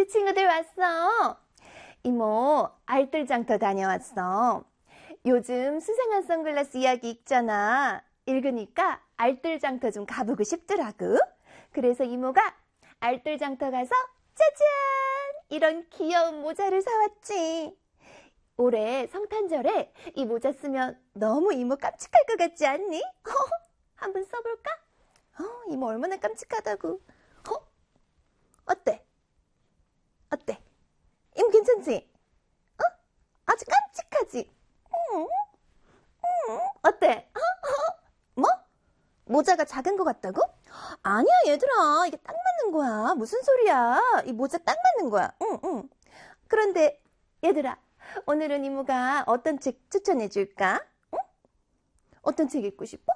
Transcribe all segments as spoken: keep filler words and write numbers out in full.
우리 친구들 왔어. 이모, 알뜰장터 다녀왔어. 요즘 수상한 선글라스 이야기 읽잖아. 읽으니까 알뜰장터 좀 가보고 싶더라고. 그래서 이모가 알뜰장터 가서 짜잔! 이런 귀여운 모자를 사왔지. 올해 성탄절에 이 모자 쓰면 너무 이모 깜찍할 것 같지 않니? 한번 써볼까? 어, 이모 얼마나 깜찍하다고. 어? 어때? 어때? 이모 괜찮지? 어? 아주 깜찍하지? 응? 응? 어때? 어? 어? 뭐? 모자가 작은 것 같다고? 아니야 얘들아, 이게 딱 맞는 거야. 무슨 소리야? 이 모자 딱 맞는 거야. 응, 응. 그런데 얘들아, 오늘은 이모가 어떤 책 추천해 줄까? 응? 어떤 책 읽고 싶어?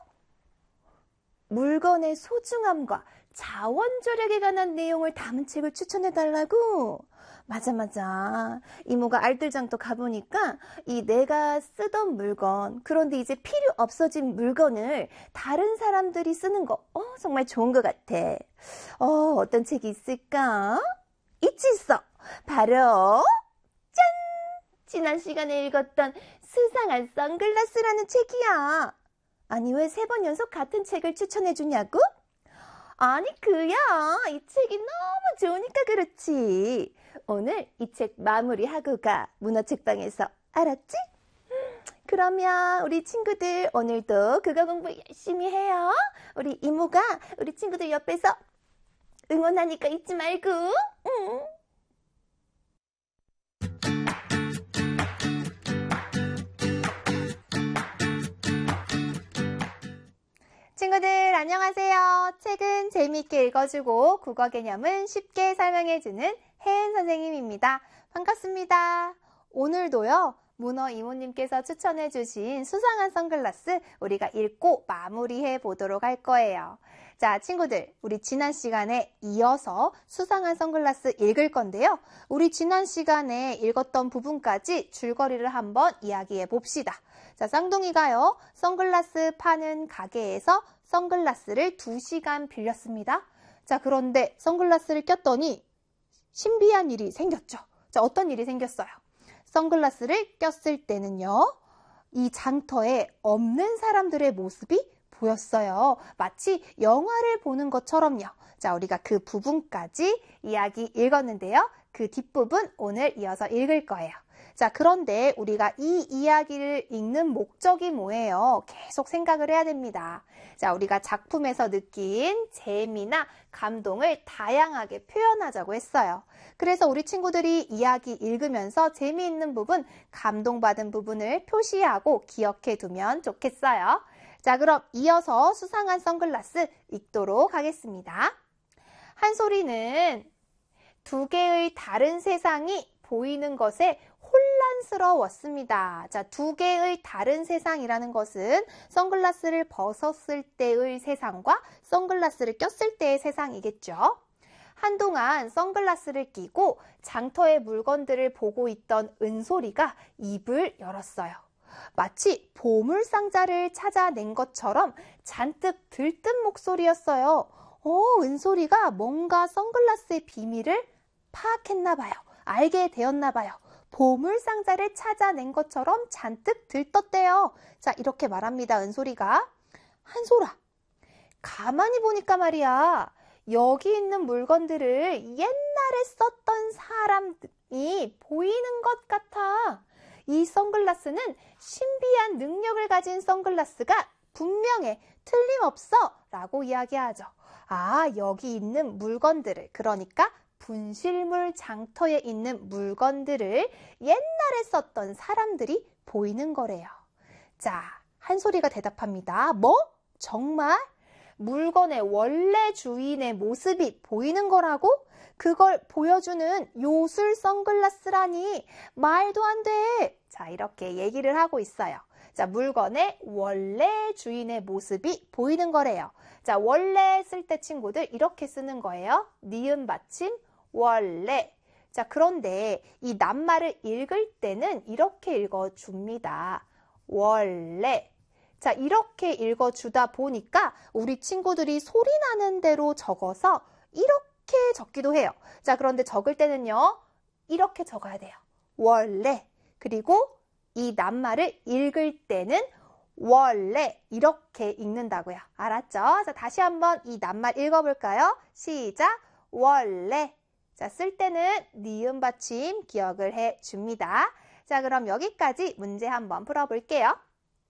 물건의 소중함과 자원절약에 관한 내용을 담은 책을 추천해 달라고? 맞아 맞아. 이모가 알뜰장터 가보니까 이 내가 쓰던 물건, 그런데 이제 필요 없어진 물건을 다른 사람들이 쓰는 거 어, 정말 좋은 것 같아. 어, 어떤 책이 있을까? 있지 있어. 바로 짠! 지난 시간에 읽었던 수상한 선글라스라는 책이야. 아니 왜 세 번 연속 같은 책을 추천해 주냐고? 아니 그야, 이 책이 너무 좋으니까 그렇지. 오늘 이 책 마무리하고 가. 문어책방에서. 알았지? 그러면 우리 친구들 오늘도 그거 공부 열심히 해요. 우리 이모가 우리 친구들 옆에서 응원하니까 잊지 말고. 응. 친구들 안녕하세요. 책은 재미있게 읽어주고 국어 개념은 쉽게 설명해주는 혜은 선생님입니다. 반갑습니다. 오늘도요, 문어 이모님께서 추천해주신 수상한 선글라스 우리가 읽고 마무리해 보도록 할 거예요. 자, 친구들, 우리 지난 시간에 이어서 수상한 선글라스 읽을 건데요. 우리 지난 시간에 읽었던 부분까지 줄거리를 한번 이야기해 봅시다. 자, 쌍둥이가요, 선글라스 파는 가게에서 선글라스를 두 시간 빌렸습니다. 자, 그런데 선글라스를 꼈더니 신비한 일이 생겼죠. 자, 어떤 일이 생겼어요? 선글라스를 꼈을 때는요, 이 장터에 없는 사람들의 모습이 보였어요. 마치 영화를 보는 것처럼요. 자, 우리가 그 부분까지 이야기 읽었는데요. 그 뒷부분 오늘 이어서 읽을 거예요. 자, 그런데 우리가 이 이야기를 읽는 목적이 뭐예요? 계속 생각을 해야 됩니다. 자, 우리가 작품에서 느낀 재미나 감동을 다양하게 표현하자고 했어요. 그래서 우리 친구들이 이야기 읽으면서 재미있는 부분, 감동받은 부분을 표시하고 기억해 두면 좋겠어요. 자, 그럼 이어서 수상한 선글라스 읽도록 하겠습니다. 한솔이는 두 개의 다른 세상이 보이는 것에 혼란스러웠습니다. 자, 두 개의 다른 세상이라는 것은 선글라스를 벗었을 때의 세상과 선글라스를 꼈을 때의 세상이겠죠. 한동안 선글라스를 끼고 장터의 물건들을 보고 있던 은솔이가 입을 열었어요. 마치 보물상자를 찾아낸 것처럼 잔뜩 들뜬 목소리였어요. 어, 은솔이가 뭔가 선글라스의 비밀을 파악했나 봐요. 알게 되었나 봐요. 보물상자를 찾아낸 것처럼 잔뜩 들떴대요. 자, 이렇게 말합니다. 은솔이가. 한솔아, 가만히 보니까 말이야, 여기 있는 물건들을 옛날에 썼던 사람이 보이는 것 같아. 이 선글라스는 신비한 능력을 가진 선글라스가 분명해. 틀림없어. 라고 이야기하죠. 아, 여기 있는 물건들을, 그러니까 분실물 장터에 있는 물건들을 옛날에 썼던 사람들이 보이는 거래요. 자, 한솔이가 대답합니다. 뭐? 정말? 물건의 원래 주인의 모습이 보이는 거라고? 그걸 보여주는 요술 선글라스라니 말도 안 돼. 자, 이렇게 얘기를 하고 있어요. 자, 물건의 원래 주인의 모습이 보이는 거래요. 자, 원래 쓸 때 친구들 이렇게 쓰는 거예요. 니은 받침 원래. 자, 그런데 이 낱말을 읽을 때는 이렇게 읽어줍니다. 원래. 자, 이렇게 읽어주다 보니까 우리 친구들이 소리 나는 대로 적어서 이렇게 이렇게 적기도 해요. 자, 그런데 적을 때는요. 이렇게 적어야 돼요. 원래. 그리고 이 낱말을 읽을 때는 원래 이렇게 읽는다고요. 알았죠? 자, 다시 한번 이 낱말 읽어볼까요? 시작! 원래. 자, 쓸 때는 니은 받침 기억을 해줍니다. 자, 그럼 여기까지 문제 한번 풀어볼게요.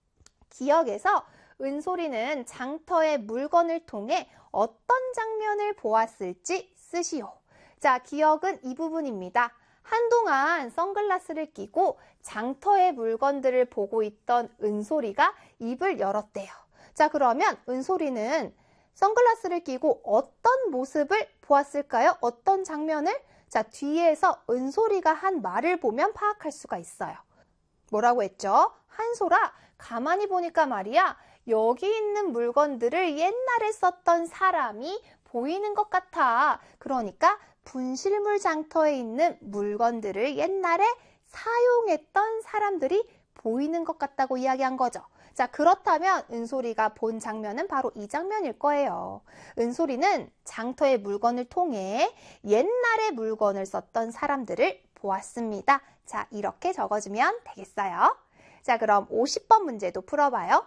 기억에서 은솔이는 장터의 물건을 통해 어떤 장면을 보았을지 쓰시오. 자, 기억은 이 부분입니다. 한동안 선글라스를 끼고 장터의 물건들을 보고 있던 은솔이가 입을 열었대요. 자, 그러면 은솔이는 선글라스를 끼고 어떤 모습을 보았을까요? 어떤 장면을? 자, 뒤에서 은솔이가 한 말을 보면 파악할 수가 있어요. 뭐라고 했죠? 한솔아, 가만히 보니까 말이야. 여기 있는 물건들을 옛날에 썼던 사람이 보이는 것 같아. 그러니까 분실물 장터에 있는 물건들을 옛날에 사용했던 사람들이 보이는 것 같다고 이야기한 거죠. 자, 그렇다면 은솔이가 본 장면은 바로 이 장면일 거예요. 은솔이는 장터의 물건을 통해 옛날에 물건을 썼던 사람들을 보았습니다. 자, 이렇게 적어주면 되겠어요. 자, 그럼 오십 번 문제도 풀어봐요.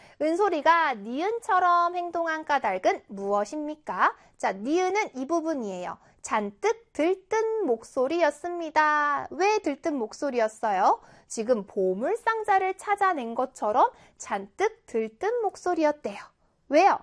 은솔이가 니은처럼 행동한 까닭은 무엇입니까? 자, 니은은 이 부분이에요. 잔뜩 들뜬 목소리였습니다. 왜 들뜬 목소리였어요? 지금 보물상자를 찾아낸 것처럼 잔뜩 들뜬 목소리였대요. 왜요?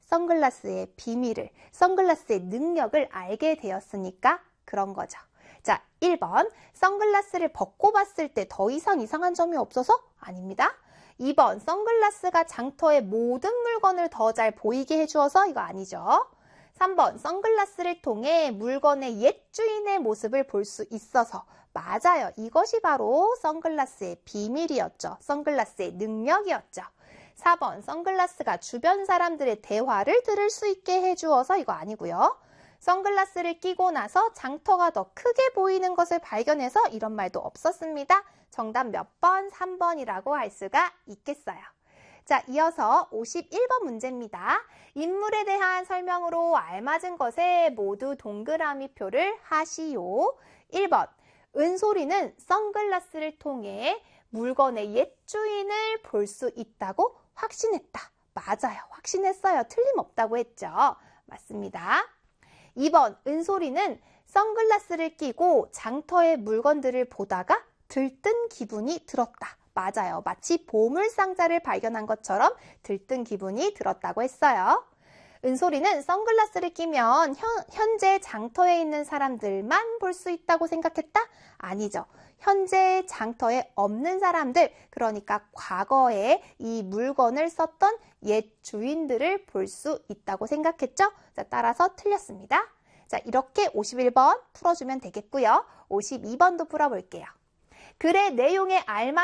선글라스의 비밀을, 선글라스의 능력을 알게 되었으니까 그런 거죠. 자, 일 번, 선글라스를 벗고 봤을 때 더 이상 이상한 점이 없어서? 아닙니다. 이 번, 선글라스가 장터의 모든 물건을 더 잘 보이게 해주어서? 이거 아니죠. 삼 번, 선글라스를 통해 물건의 옛 주인의 모습을 볼 수 있어서. 맞아요. 이것이 바로 선글라스의 비밀이었죠. 선글라스의 능력이었죠. 사 번, 선글라스가 주변 사람들의 대화를 들을 수 있게 해주어서? 이거 아니고요. 선글라스를 끼고 나서 장터가 더 크게 보이는 것을 발견해서? 이런 말도 없었습니다. 정답 몇 번? 삼 번이라고 할 수가 있겠어요. 자, 이어서 오십일 번 문제입니다. 인물에 대한 설명으로 알맞은 것에 모두 동그라미 표를 하시오. 일 번, 은솔이는 선글라스를 통해 물건의 옛 주인을 볼 수 있다고 확신했다. 맞아요. 확신했어요. 틀림없다고 했죠. 맞습니다. 이 번, 은솔이는 선글라스를 끼고 장터의 물건들을 보다가 들뜬 기분이 들었다. 맞아요. 마치 보물상자를 발견한 것처럼 들뜬 기분이 들었다고 했어요. 은솔이는 선글라스를 끼면 현, 현재 장터에 있는 사람들만 볼 수 있다고 생각했다? 아니죠. 현재 장터에 없는 사람들, 그러니까 과거에 이 물건을 썼던 옛 주인들을 볼 수 있다고 생각했죠? 자, 따라서 틀렸습니다. 자, 이렇게 오십일 번 풀어주면 되겠고요. 오십이 번도 풀어볼게요. 글의 내용에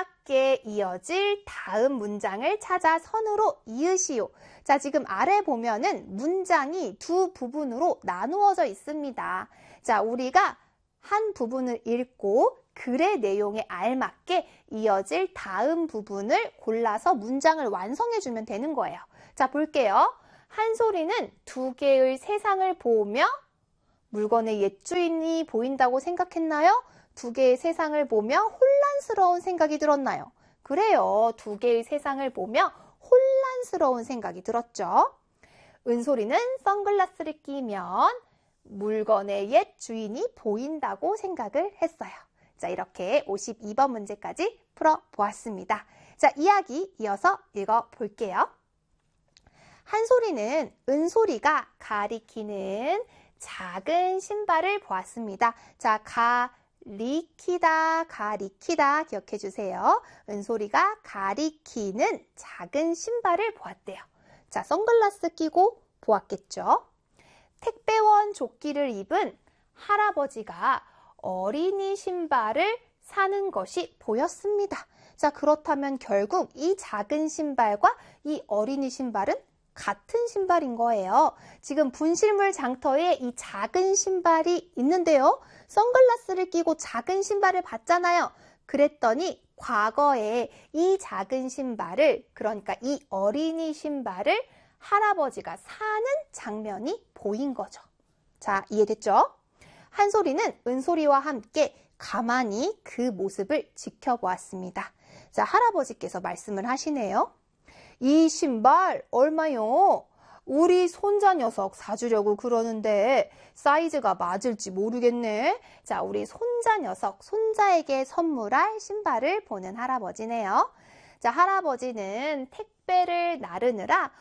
알맞게 이어질 다음 문장을 찾아 선으로 이으시오. 자, 지금 아래 보면은 문장이 두 부분으로 나누어져 있습니다. 자, 우리가 한 부분을 읽고 글의 내용에 알맞게 이어질 다음 부분을 골라서 문장을 완성해주면 되는 거예요. 자, 볼게요. 한솔이는 두 개의 세상을 보며 물건의 옛 주인이 보인다고 생각했나요? 두 개의 세상을 보며 혼란스러운 생각이 들었나요? 그래요. 두 개의 세상을 보며 혼란스러운 생각이 들었죠. 은솔이는 선글라스를 끼면 물건의 옛 주인이 보인다고 생각을 했어요. 자, 이렇게 오십이 번 문제까지 풀어보았습니다. 자, 이야기 이어서 읽어볼게요. 한솔이는 은솔이가 가리키는 작은 신발을 보았습니다. 자, 가리키다, 가리키다 기억해 주세요. 은솔이가 가리키는 작은 신발을 보았대요. 자, 선글라스 끼고 보았겠죠. 택배원 조끼를 입은 할아버지가 어린이 신발을 사는 것이 보였습니다. 자, 그렇다면 결국 이 작은 신발과 이 어린이 신발은 같은 신발인 거예요. 지금 분실물 장터에 이 작은 신발이 있는데요. 선글라스를 끼고 작은 신발을 봤잖아요. 그랬더니 과거에 이 작은 신발을, 그러니까 이 어린이 신발을 할아버지가 사는 장면이 보인 거죠. 자, 이해됐죠? 한솔이는 은솔이와 함께 가만히 그 모습을 지켜보았습니다. 자, 할아버지께서 말씀을 하시네요. 이 신발 얼마요? 우리 손자 녀석 사주려고 그러는데 사이즈가 맞을지 모르겠네. 자, 우리 손자 녀석, 손자에게 선물할 신발을 보는 할아버지네요. 자, 할아버지는 택배를 나르느라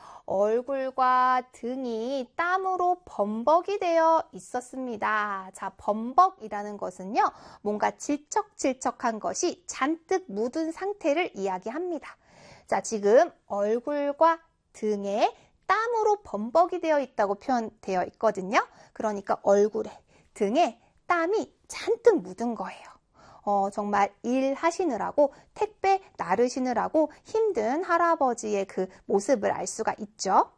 얼굴과 등이 땀으로 범벅이 되어 있었습니다. 자, 범벅이라는 것은요, 뭔가 질척질척한 것이 잔뜩 묻은 상태를 이야기합니다. 자, 지금 얼굴과 등에 땀으로 범벅이 되어 있다고 표현되어 있거든요. 그러니까 얼굴에, 등에 땀이 잔뜩 묻은 거예요. 어, 정말 일하시느라고, 택배 나르시느라고 힘든 할아버지의 그 모습을 알 수가 있죠.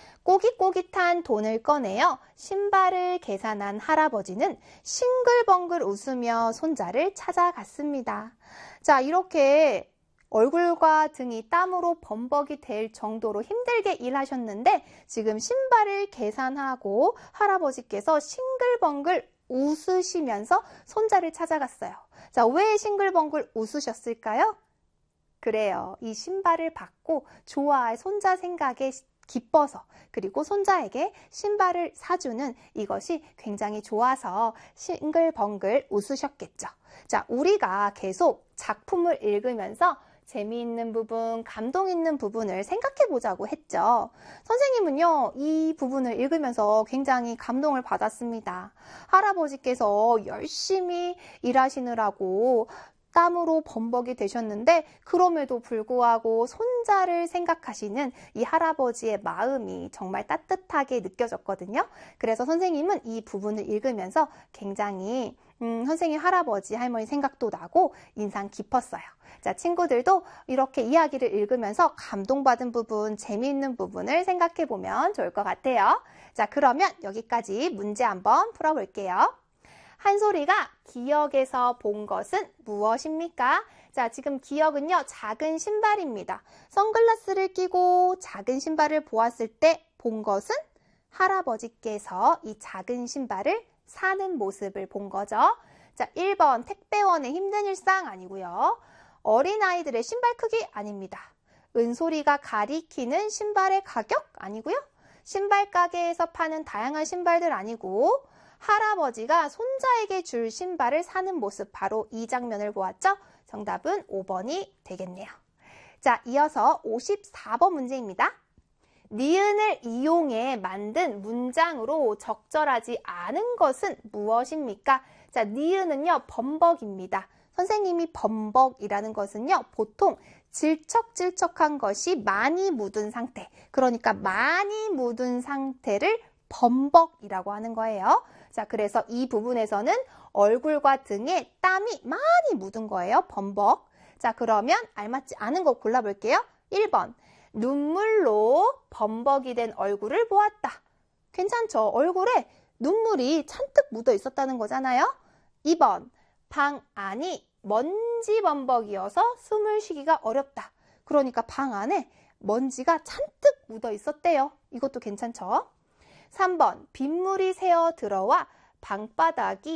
꼬깃꼬깃한 돈을 꺼내어 신발을 계산한 할아버지는 싱글벙글 웃으며 손자를 찾아갔습니다. 자, 이렇게 얼굴과 등이 땀으로 범벅이 될 정도로 힘들게 일하셨는데 지금 신발을 계산하고 할아버지께서 싱글벙글 웃으시면서 손자를 찾아갔어요. 자, 왜 싱글벙글 웃으셨을까요? 그래요. 이 신발을 받고 좋아할 손자 생각에 기뻐서, 그리고 손자에게 신발을 사주는 이것이 굉장히 좋아서 싱글벙글 웃으셨겠죠. 자, 우리가 계속 작품을 읽으면서 재미있는 부분, 감동 있는 부분을 생각해 보자고 했죠. 선생님은요, 이 부분을 읽으면서 굉장히 감동을 받았습니다. 할아버지께서 열심히 일하시느라고 땀으로 범벅이 되셨는데 그럼에도 불구하고 손자를 생각하시는 이 할아버지의 마음이 정말 따뜻하게 느껴졌거든요. 그래서 선생님은 이 부분을 읽으면서 굉장히 음, 선생님, 할아버지, 할머니 생각도 나고 인상 깊었어요. 자, 친구들도 이렇게 이야기를 읽으면서 감동받은 부분, 재미있는 부분을 생각해 보면 좋을 것 같아요. 자, 그러면 여기까지 문제 한번 풀어볼게요. 한솔이가 기억에서 본 것은 무엇입니까? 자, 지금 기억은요, 작은 신발입니다. 선글라스를 끼고 작은 신발을 보았을 때 본 것은 할아버지께서 이 작은 신발을 사는 모습을 본 거죠. 자, 일 번 택배원의 힘든 일상 아니고요. 어린아이들의 신발 크기 아닙니다. 은솔이가 가리키는 신발의 가격 아니고요. 신발 가게에서 파는 다양한 신발들 아니고 할아버지가 손자에게 줄 신발을 사는 모습, 바로 이 장면을 보았죠? 정답은 오 번이 되겠네요. 자, 이어서 오십사 번 문제입니다. 니은을 이용해 만든 문장으로 적절하지 않은 것은 무엇입니까? 자, 니은은요, 범벅입니다. 선생님이 범벅이라는 것은요, 보통 질척질척한 것이 많이 묻은 상태, 그러니까 많이 묻은 상태를 범벅이라고 하는 거예요. 자, 그래서 이 부분에서는 얼굴과 등에 땀이 많이 묻은 거예요, 범벅. 자, 그러면 알맞지 않은 거 골라볼게요. 일 번, 눈물로 범벅이 된 얼굴을 보았다. 괜찮죠? 얼굴에 눈물이 잔뜩 묻어 있었다는 거잖아요. 이 번, 방 안이 먼지 범벅이어서 숨을 쉬기가 어렵다. 그러니까 방 안에 먼지가 잔뜩 묻어 있었대요. 이것도 괜찮죠? 삼 번, 빗물이 새어 들어와 방바닥이